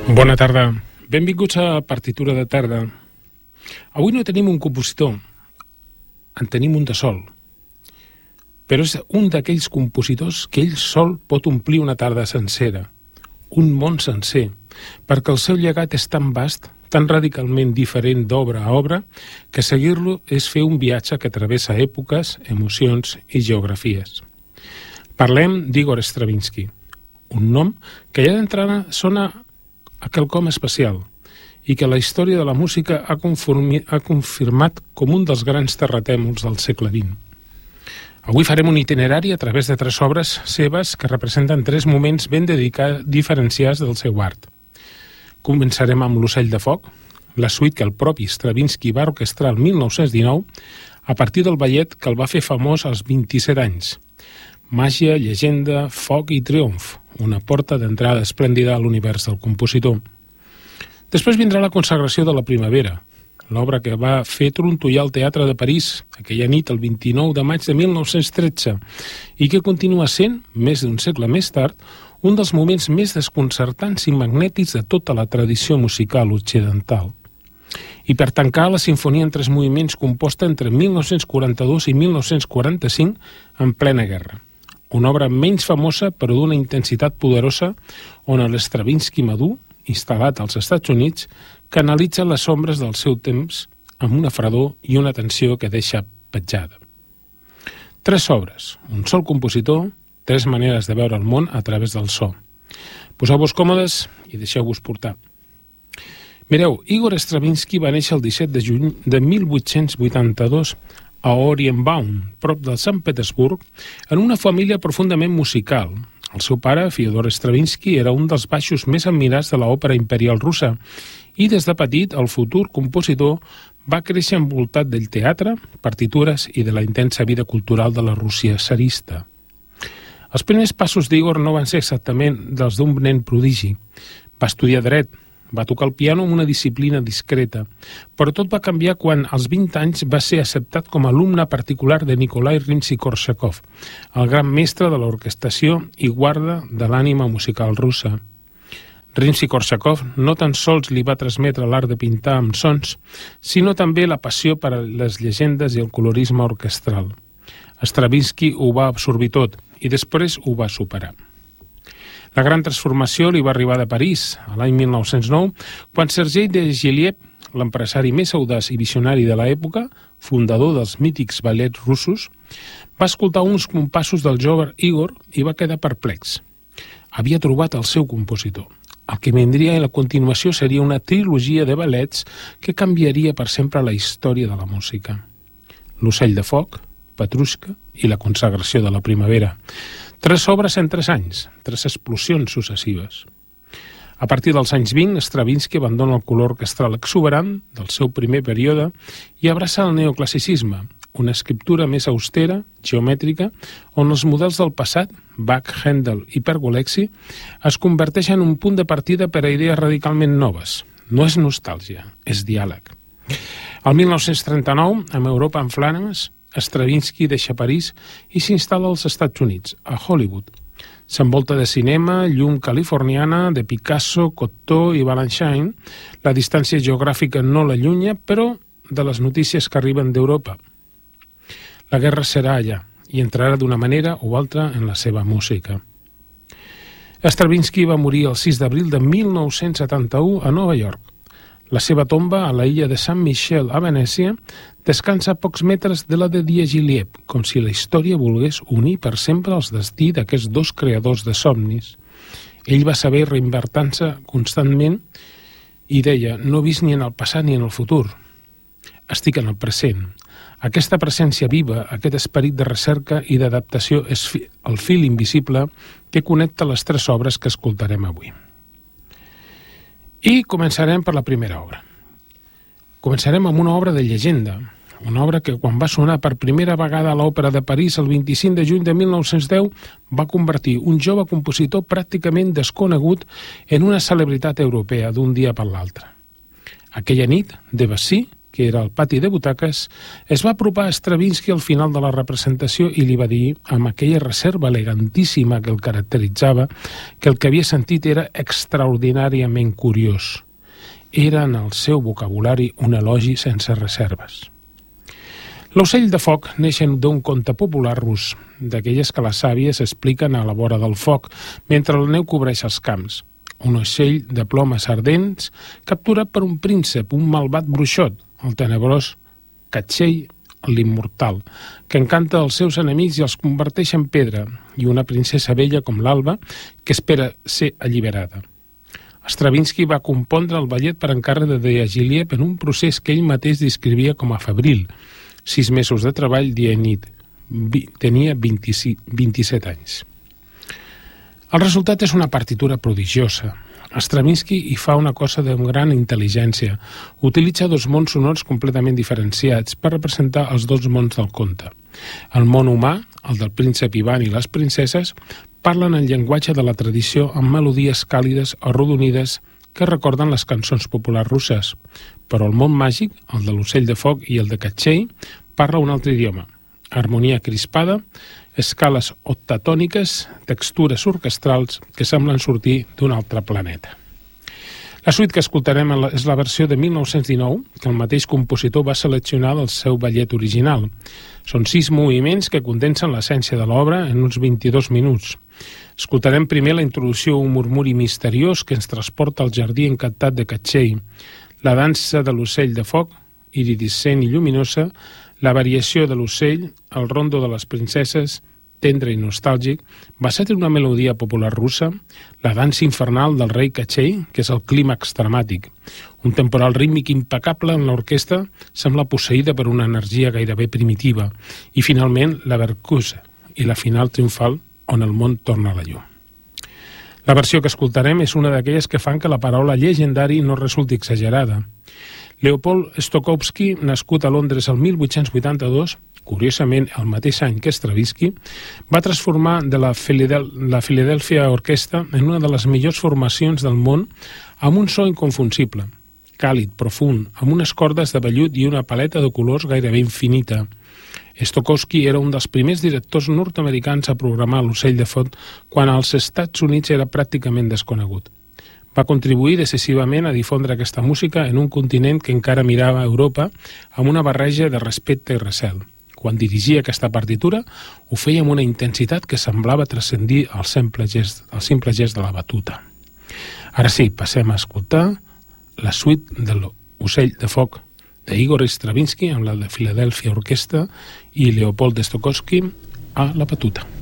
Bona tarda. Benvinguts a Partitura de tarda. Avui no tenim un compositor, en tenim un de sol. Però és un d'aquells compositors que ell sol pot omplir una tarda sencera, un món sencer, perquè el seu llegat és tan vast, tan radicalment diferent d'obra a obra, que seguir-lo és fer un viatge que travessa èpoques, emocions i geografies. Parlem d'Igor Stravinsky, un nom que ja d'entrada sona a quelcom especial i que la història de la música ha confirmat com un dels grans terratèmols del segle XX. Avui farem un itinerari a través de 3 obres seves que representen 3 moments ben diferenciats del seu art. Començarem amb l'Ocell de foc, la suite que el propi Stravinsky va orquestrar el 1919 a partir del ballet que el va fer famós als 27 anys. Màgia, llegenda, foc i triomf, una porta d'entrada esplèndida a l'univers del compositor. Després vindrà la consagració de la primavera, l'obra que va fer trontollar el Teatre de París aquella nit, el 29 de maig de 1913, i que continua sent, més d'un segle més tard, un dels moments més desconcertants i magnètics de tota la tradició musical occidental. I per tancar, la sinfonia en 3 moviments composta entre 1942 i 1945 en plena guerra. Una obra menys famosa però d'una intensitat poderosa on l'Stravinsky madur, instal·lat als Estats Units, canalitza les ombres del seu temps amb una fredor i una tensió que deixa petjada. 3 obres, un sol compositor, 3 maneres de veure el món a través del so. Poseu-vos còmodes i deixeu-vos portar. Mireu, Igor Stravinsky va néixer el 17 de juny de 1882 a Orienbaum, prop de Sant Petersburg, en una família profundament musical. El seu pare, Fyodor Stravinsky, era un dels baixos més admirats de l'òpera imperial russa i des de petit el futur compositor va créixer envoltat del teatre, partitures i de la intensa vida cultural de la Rússia tsarista. Els primers passos d'Igor no van ser exactament dels d'un nen prodigi. Va estudiar dret, va tocar el piano amb una disciplina discreta, però tot va canviar quan, als 20 anys, va ser acceptat com a alumne particular de Nikolai Rimsky-Korsakov, el gran mestre de l'orquestració i guarda de l'ànima musical russa. Rimsky-Korsakov no tan sols li va transmetre l'art de pintar amb sons, sinó també la passió per a les llegendes i el colorisme orquestral. Stravinsky ho va absorbir tot i després ho va superar. La gran transformació li va arribar de París, a l'any 1909, quan Sergei Diaghilev, l'empresari més audaç i visionari de l'època, fundador dels mítics ballets russos, va escoltar uns compassos del jove Igor i va quedar perplex. Havia trobat el seu compositor. El que vindria a la continuació seria una trilogia de ballets que canviaria per sempre la història de la música. L'Ocell de foc, Petrushka i la consagració de la primavera. 3 obres en 3 anys, 3 explosions successives. A partir dels anys 20, Stravinsky abandona el color orquestral exuberant del seu primer període i abraça el neoclassicisme, una escriptura més austera, geomètrica, on els models del passat, Bach, Händel i Pergolesi, es converteixen en un punt de partida per a idees radicalment noves. No és nostàlgia, és diàleg. El 1939, amb Europa en flames, Stravinsky deixa París i s'instal·la als Estats Units, a Hollywood. S'envolta de cinema, llum californiana, de Picasso, Cocteau i Balanchine. La distància geogràfica no l'allunya, però de les notícies que arriben d'Europa. La guerra serà allà i entrarà d'una manera o altra en la seva música. Stravinsky va morir el 6 d'abril de 1971 a Nova York. La seva tomba, a la illa de Sant Michel, a Venècia, descansa a pocs metres de la de Diaghilev, com si la història volgués unir per sempre els destí d'aquests 2 creadors de somnis. Ell va saber reinventar-se constantment i deia, no he vist ni en el passat ni en el futur. Estic en el present. Aquesta presència viva, aquest esperit de recerca i d'adaptació és el fil invisible que connecta les 3 obres que escoltarem avui. I començarem per la primera obra. Començarem amb una obra de llegenda, una obra que quan va sonar per primera vegada a l'Òpera de París el 25 de juny de 1910 va convertir un jove compositor pràcticament desconegut en una celebritat europea d'un dia per l'altre. Aquella nit, Debussy, que era al pati de butaques, es va apropar a Stravinsky al final de la representació i li va dir, amb aquella reserva elegantíssima que el caracteritzava, que el que havia sentit era extraordinàriament curiós. Era en el seu vocabulari un elogi sense reserves. L'ocell de foc neix d'un conte popular rus, d'aquelles que les sàvies expliquen a la vora del foc, mentre la neu cobreix els camps. Un ocell de plomes ardents capturat per un príncep, un malvat bruixot, el tenebrós Catxell l'immortal, que encanta els seus enemics i els converteix en pedra, i una princesa vella com l'Alba, que espera ser alliberada. Stravinsky va compondre el ballet per encàrrec de Deillier per un procés que ell mateix descrivia com a febril, 6 mesos de treball dia i nit. Tenia 27 anys. El resultat és una partitura prodigiosa. Stravinsky hi fa una cosa de gran intel·ligència. Utilitza 2 mons sonors completament diferenciats per representar els 2 mons del conte. El món humà, el del príncep Ivan i les princeses, parlen en llenguatge de la tradició amb melodies càlides o arrodonides que recorden les cançons populars russes. Però el món màgic, el de l'ocell de foc i el de Catxell, parla un altre idioma. Harmonia crispada, escales octatòniques, textures orquestrals que semblen sortir d'un altre planeta. La suite que escoltarem és la versió de 1919, que el mateix compositor va seleccionar del seu ballet original. Són 6 moviments que condensen l'essència de l'obra en uns 22 minuts. Escoltarem primer la introducció a un murmuri misteriós que ens transporta al jardí encantat de Catxell, la dansa de l'ocell de foc, iridescent i lluminosa, la variació de l'ocell, el rondo de les princeses, tendre i nostàlgic, basat en una melodia popular russa, la dansa infernal del rei Catxell, que és el clímax dramàtic. Un temporal rítmic impecable en l'orquestra sembla posseïda per una energia gairebé primitiva. I finalment la Verkusa i la final triomfal on el món torna a la llum. La versió que escoltarem és una d'aquelles que fan que la paraula llegendari no resulti exagerada. Leopold Stokowski, nascut a Londres el 1882, curiosament el mateix any que Stravinsky, va transformar de la Philadelphia Orquestra en una de les millors formacions del món amb un so inconfusible, càlid, profund, amb unes cordes de vellut i una paleta de colors gairebé infinita. Stokowski era un dels primers directors nord-americans a programar l'ocell de foc quan als Estats Units era pràcticament desconegut. Va contribuir decisivament a difondre aquesta música en un continent que encara mirava a Europa amb una barreja de respecte i recel. Quan dirigia aquesta partitura, ho feia amb una intensitat que semblava transcendir el simple gest de la batuta. Ara sí, passem a escoltar la suite de l'ocell de foc d'Igor Stravinsky amb la de Philadelphia Orquestra i Leopold Stokowski a la batuta.